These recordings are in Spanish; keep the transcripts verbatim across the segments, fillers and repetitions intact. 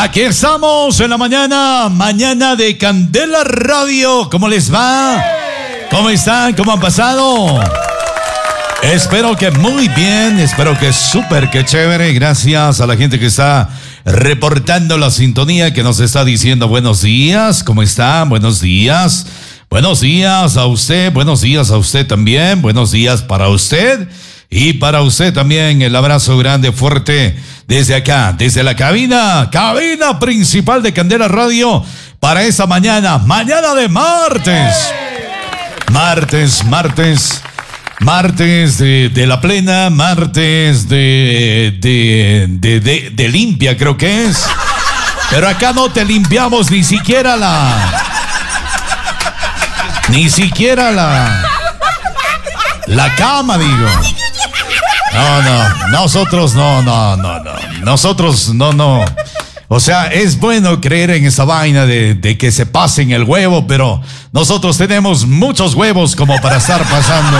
Aquí estamos en la mañana, mañana de Candela Radio. ¿Cómo les va? ¿Cómo están? ¿Cómo han pasado? Espero que muy bien, espero que súper, que chévere. Gracias a la gente que está reportando la sintonía, que nos está diciendo buenos días. ¿Cómo están? Buenos días. Buenos días a usted, buenos días a usted también. Buenos días para usted y para usted también. El abrazo grande, fuerte desde acá, desde la cabina, cabina principal de Candela Radio para esta mañana, mañana de martes. Martes, martes. Martes de, de la plena, martes de de, de, de de limpia, creo que es. Pero acá no te limpiamos ni siquiera la... Ni siquiera la... La cama, digo. No, no, nosotros no, no, no, no. Nosotros no, no. O sea, es bueno creer en esa vaina de, de que se pasen el huevo, pero nosotros tenemos muchos huevos como para estar pasando.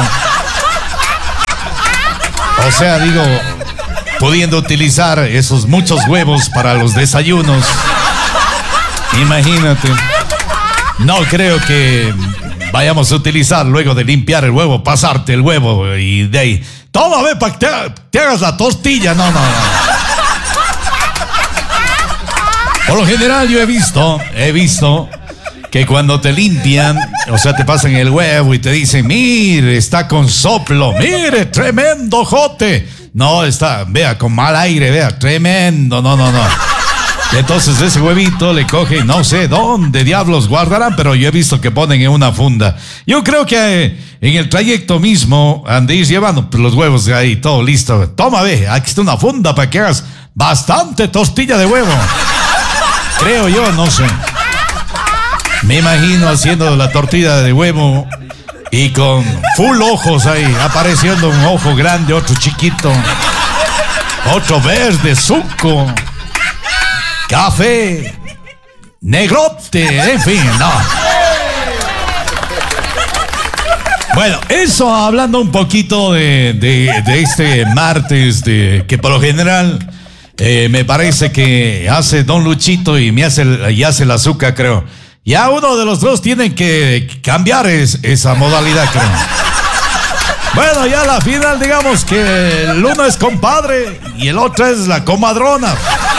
O sea, digo, pudiendo utilizar esos muchos huevos para los desayunos. Imagínate. No creo que vayamos a utilizar luego de limpiar el huevo, pasarte el huevo y de ahí. Toma, ve, para que te, te hagas la tortilla. No, no, no. Por lo general yo he visto, he visto que cuando te limpian, o sea, te pasan el huevo y te dicen, mire, está con soplo, mire, tremendo jote. No, está, vea, con mal aire, vea, tremendo, no, no, no. Entonces ese huevito le coge, no sé dónde diablos guardarán, pero yo he visto que ponen en una funda. Yo creo que eh, en el trayecto mismo andéis llevando pues, los huevos de ahí, todo listo. Toma, ve, aquí está una funda para que hagas bastante tortilla de huevo. Creo yo, no sé. Me imagino haciendo la tortilla de huevo y con full ojos ahí, apareciendo un ojo grande, otro chiquito, otro verde, suco, café, negrote, en fin, no. Bueno, eso hablando un poquito de, de, de este martes, de que por lo general eh, me parece que hace Don Luchito y me hace el, y hace el azúcar, creo. Ya uno de los dos tiene que cambiar es, esa modalidad, creo. Bueno, ya a la final, digamos que el uno es compadre y el otro es la comadrona.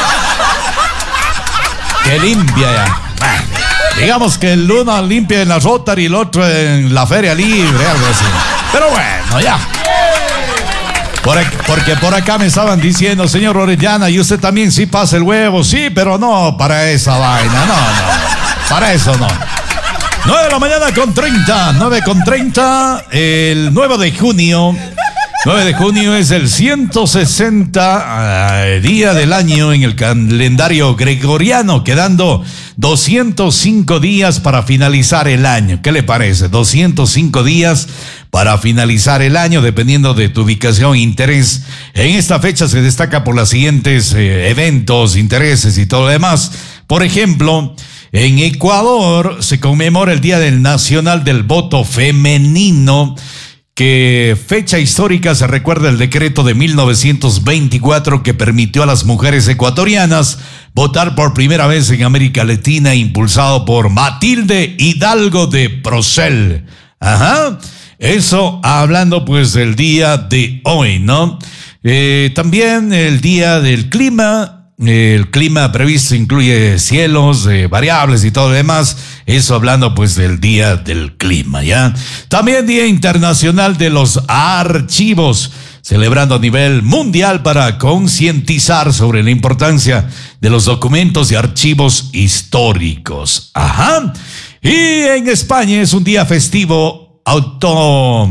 Que limpia ya. Bueno, digamos que el uno limpia en la Rotary y el otro en la Feria Libre, algo así. Pero bueno, ya. Por aquí, porque por acá me estaban diciendo, señor Orellana, y usted también sí pasa el huevo, sí, pero no para esa vaina, no, no. Para eso no. nueve de la mañana con treinta. nueve con treinta. El nueve de junio. nueve de junio es el ciento sesenta uh, día del año en el calendario gregoriano, quedando doscientos cinco días para finalizar el año. ¿Qué le parece? doscientos cinco días para finalizar el año, dependiendo de tu ubicación e interés. En esta fecha se destaca por los siguientes eh, eventos, intereses y todo lo demás. Por ejemplo, en Ecuador se conmemora el Día del Nacional del Voto Femenino, que fecha histórica se recuerda el decreto de mil novecientos veinticuatro que permitió a las mujeres ecuatorianas votar por primera vez en América Latina, impulsado por Matilde Hidalgo de Procel. Ajá, eso hablando pues del día de hoy, ¿no? Eh, también el Día del Clima. El clima previsto incluye cielos, eh, variables y todo lo demás. Eso hablando pues del día del clima, ¿ya? También Día Internacional de los Archivos, celebrando a nivel mundial para concientizar sobre la importancia de los documentos y archivos históricos. Ajá. Y en España es un día festivo auto...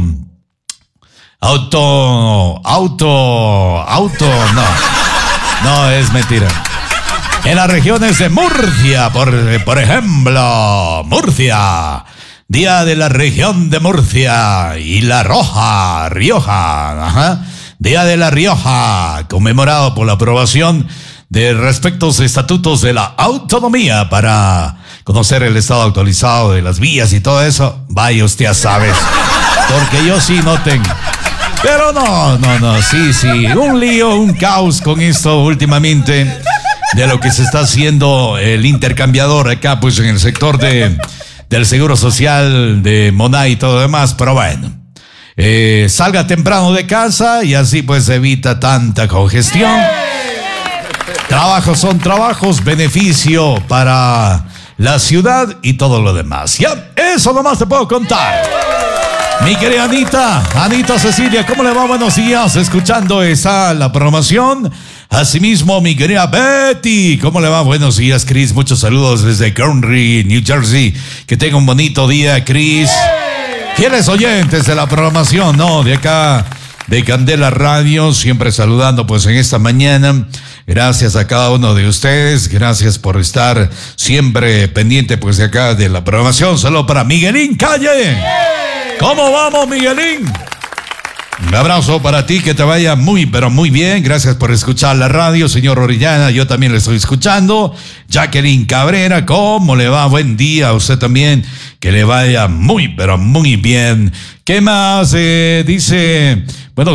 Auto... Auto... Auto... No... No, es mentira. En las regiones de Murcia, por, por ejemplo, Murcia, Día de la Región de Murcia y La Roja, Rioja, ajá. Día de La Rioja, conmemorado por la aprobación de respectos estatutos de la autonomía para conocer el estado actualizado de las vías y todo eso. Vaya usted a saber, porque yo sí no tengo. Pero no, no, no, sí, sí, un lío, un caos con esto últimamente. de lo que se está haciendo el intercambiador acá, pues en el sector de, del Seguro Social de Monay y todo lo demás, pero bueno. Eh, salga temprano de casa y así pues evita tanta congestión. Trabajos son trabajos, beneficio para la ciudad y todo lo demás. Ya, eso nomás te puedo contar. Mi querida Anita, Anita Cecilia, ¿cómo le va? Buenos días, escuchando esa la programación. Asimismo, mi querida Betty, ¿cómo le va? Buenos días, Chris, muchos saludos desde Gurney, New Jersey. Que tenga un bonito día, Chris. Fieles oyentes de la programación, ¿no? De acá, de Candela Radio, siempre saludando pues en esta mañana. Gracias a cada uno de ustedes, gracias por estar siempre pendiente pues de acá de la programación. Saludo para Miguelín Calle. ¿Cómo vamos, Miguelín? Un abrazo para ti, que te vaya muy, pero muy bien. Gracias por escuchar la radio, señor Orellana, yo también le estoy escuchando. Jacqueline Cabrera, ¿cómo le va? Buen día a usted también, que le vaya muy, pero muy bien. ¿Qué más? Eh, dice, bueno,